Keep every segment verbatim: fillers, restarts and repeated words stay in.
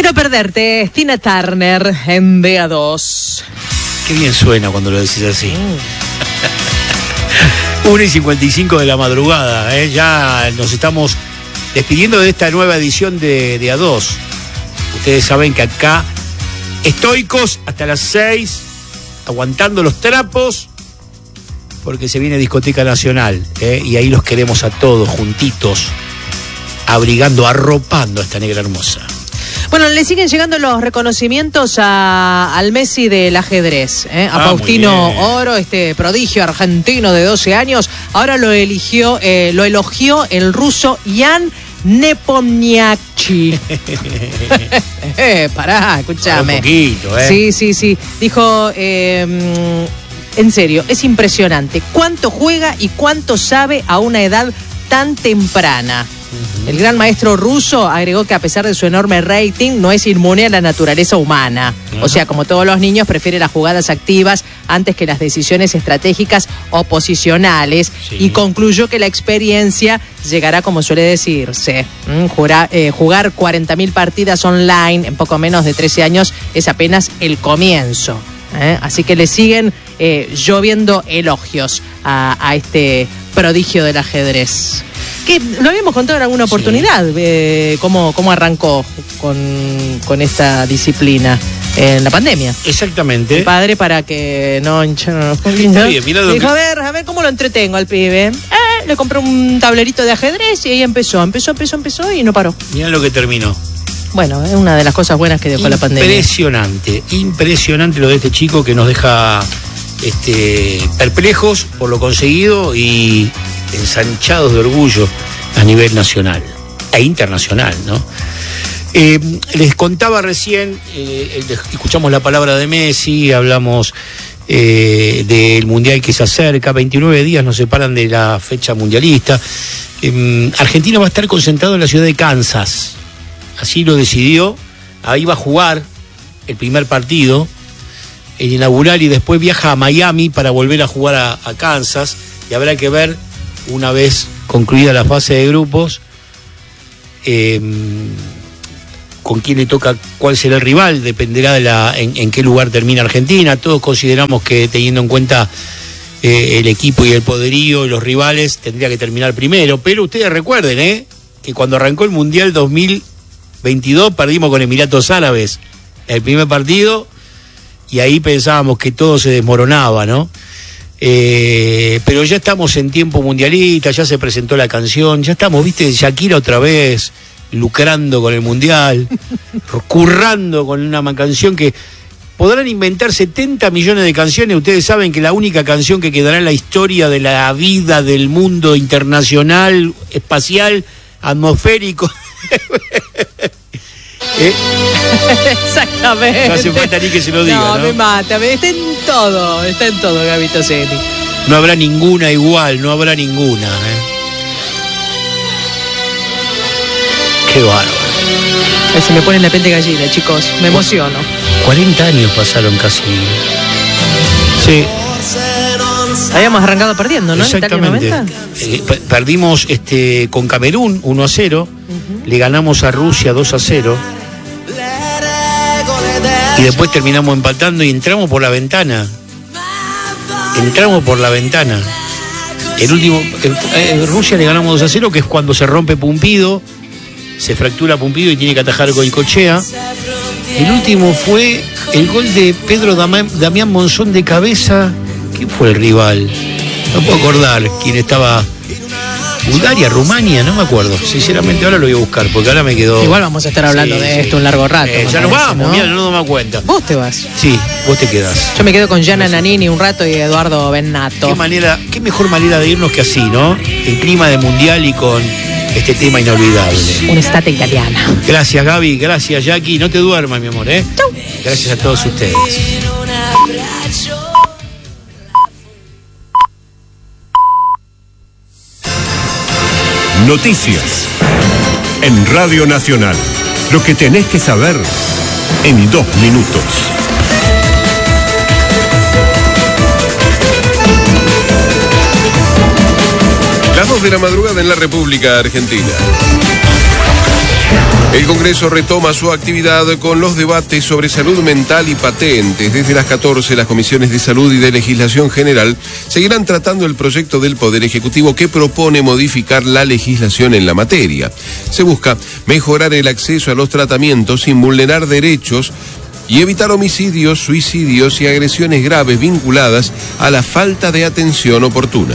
Que no perderte, Tina Turner en D A dos. Qué bien suena cuando lo decís así. Mm. una y cincuenta y cinco de la madrugada, ¿eh? Ya nos estamos despidiendo de esta nueva edición de D A dos. Ustedes saben que acá, estoicos hasta las seis, aguantando los trapos, porque se viene Discoteca Nacional, ¿eh? Y ahí los queremos a todos juntitos, abrigando, arropando a esta negra hermosa. Bueno, le siguen llegando los reconocimientos a, al Messi del ajedrez, ¿eh? a ah, Faustino Oro, este prodigio argentino de doce años. Ahora lo eligió, eh, lo elogió el ruso Jan Nepomniachtchi. eh, pará, escúchame. Un poquito, ¿eh? Sí, sí, sí. Dijo, eh, en serio, es impresionante cuánto juega y cuánto sabe a una edad tan temprana. El gran maestro ruso agregó que a pesar de su enorme rating no es inmune a la naturaleza humana. Ajá. O sea, como todos los niños, prefiere las jugadas activas antes que las decisiones estratégicas o posicionales. Sí. Y concluyó que la experiencia llegará, como suele decirse. ¿Mm? Jura, eh, jugar cuarenta mil partidas online en poco menos de trece años es apenas el comienzo. ¿eh? Así que le siguen eh, lloviendo elogios a, a este prodigio del ajedrez. Que lo habíamos contado en alguna oportunidad, sí. eh, cómo, cómo arrancó con, con esta disciplina en la pandemia. Exactamente. El padre, para que no hincharan los poquitos, dijo, que... a ver, a ver cómo lo entretengo al pibe. Eh, le compré un tablerito de ajedrez y ahí empezó, empezó, empezó, empezó y no paró. Mirá lo que terminó. Bueno, es una de las cosas buenas que dejó la pandemia. Impresionante, impresionante lo de este chico que nos deja este, perplejos por lo conseguido y ensanchados de orgullo a nivel nacional e internacional, ¿no? Eh, les contaba recién, eh, escuchamos la palabra de Messi, hablamos eh, del mundial que se acerca, veintinueve días nos separan de la fecha mundialista. Eh, Argentina va a estar concentrado en la ciudad de Kansas, así lo decidió, ahí va a jugar el primer partido, el inaugural, y después viaja a Miami para volver a jugar a, a Kansas, y habrá que ver, una vez concluida la fase de grupos, eh, con quién le toca, cuál será el rival, dependerá de la en, en qué lugar termina Argentina. Todos consideramos que, teniendo en cuenta eh, el equipo y el poderío y los rivales, tendría que terminar primero, pero ustedes recuerden eh, que cuando arrancó el Mundial dos mil veintidós perdimos con Emiratos Árabes el primer partido, y ahí pensábamos que todo se desmoronaba, ¿no? Eh, pero ya estamos en tiempo mundialista, ya se presentó la canción, ya estamos, viste, Shakira otra vez lucrando con el mundial, currando con una canción que podrán inventar setenta millones de canciones. Ustedes saben que la única canción que quedará en la historia de la vida del mundo internacional, espacial, atmosférico. ¿Eh? Exactamente. No hace falta ni que se lo diga, ¿no? No, me mata, me... está en todo, está en todo, Gabito Celi. No habrá ninguna igual, no habrá ninguna, ¿eh? Qué bárbaro. Ay, se me pone la piel de gallina, chicos, me emociono. cuarenta años pasaron casi. Sí. Habíamos arrancado perdiendo, ¿no? Exactamente. ¿En Italia noventa? Eh, perdimos este, con Camerún uno a cero, uh-huh. Le ganamos a Rusia dos a cero. Y después terminamos empatando y entramos por la ventana. Entramos por la ventana. El último, en, en Rusia le ganamos dos a cero, que es cuando se rompe Pumpido, se fractura Pumpido y tiene que atajar Goicoechea. El último fue el gol de Pedro Damián, Damián Monzón de cabeza. ¿Quién fue el rival? No puedo acordar quién estaba. Bulgaria, Rumania, no me acuerdo. Sinceramente ahora lo voy a buscar, porque ahora me quedó. Igual vamos a estar hablando sí, de sí. esto un largo rato. Eh, ya nos vamos, ¿no? Mira, no me doy cuenta. ¿Vos te vas? Sí, vos te quedás. Yo me quedo con Gianna Nannini un rato y Eduardo Bennato. Qué manera, qué mejor manera de irnos que así, ¿no? En clima de mundial y con este tema inolvidable. Un'estate italiana. Gracias, Gaby, gracias, Jackie. No te duermas, mi amor, ¿eh? Chau. Gracias a todos ustedes. Noticias en Radio Nacional. Lo que tenés que saber en dos minutos. Las dos de la madrugada en la República Argentina. El Congreso retoma su actividad con los debates sobre salud mental y patentes. Desde las catorce, las comisiones de salud y de legislación general seguirán tratando el proyecto del Poder Ejecutivo que propone modificar la legislación en la materia. Se busca mejorar el acceso a los tratamientos sin vulnerar derechos y evitar homicidios, suicidios y agresiones graves vinculadas a la falta de atención oportuna.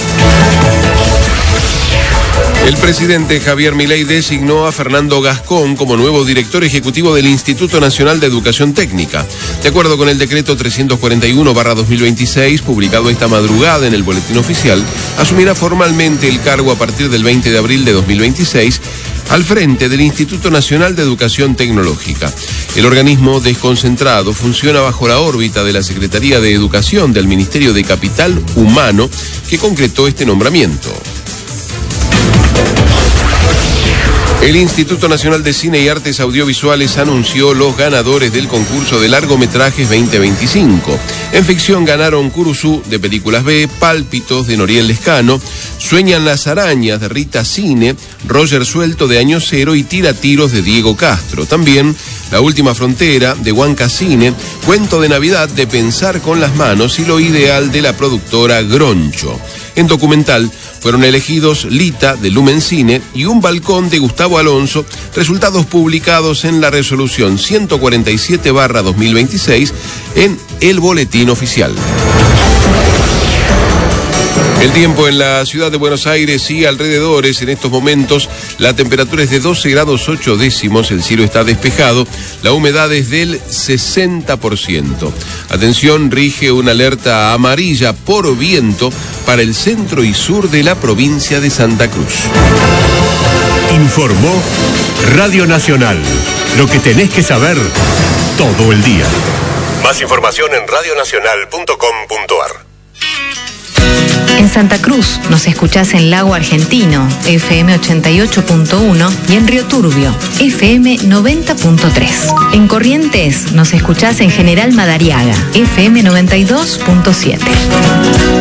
El presidente Javier Milei designó a Fernando Gascón como nuevo director ejecutivo del Instituto Nacional de Educación Técnica. De acuerdo con el decreto trescientos cuarenta y uno barra dos mil veintiséis, publicado esta madrugada en el Boletín Oficial, asumirá formalmente el cargo a partir del veinte de abril de dos mil veintiséis al frente del Instituto Nacional de Educación Tecnológica. El organismo desconcentrado funciona bajo la órbita de la Secretaría de Educación del Ministerio de Capital Humano, que concretó este nombramiento. El Instituto Nacional de Cine y Artes Audiovisuales anunció los ganadores del concurso de largometrajes veinte veinticinco. En ficción ganaron Curuzú de Películas B, Pálpitos de Noriel Lescano, Sueñan las arañas de Rita Cine, Roger Suelto de Año Cero y Tira Tiros de Diego Castro. También La Última Frontera de Huanca Cine, Cuento de Navidad de Pensar con las Manos y Lo Ideal de la productora Groncho. En documental fueron elegidos Lita de Lumen Cine y Un Balcón de Gustavo Alonso, resultados publicados en la resolución ciento cuarenta y siete barra dos mil veintiséis en el Boletín Oficial. El tiempo en la ciudad de Buenos Aires y alrededores en estos momentos, la temperatura es de doce grados ocho décimos, el cielo está despejado, la humedad es del sesenta por ciento. Atención, rige una alerta amarilla por viento para el centro y sur de la provincia de Santa Cruz. Informó Radio Nacional. Lo que tenés que saber todo el día. Más información en radio nacional punto com punto a r. En Santa Cruz nos escuchás en Lago Argentino, F M ochenta y ocho punto uno, y en Río Turbio, F M noventa punto tres. En Corrientes nos escuchás en General Madariaga, F M noventa y dos punto siete.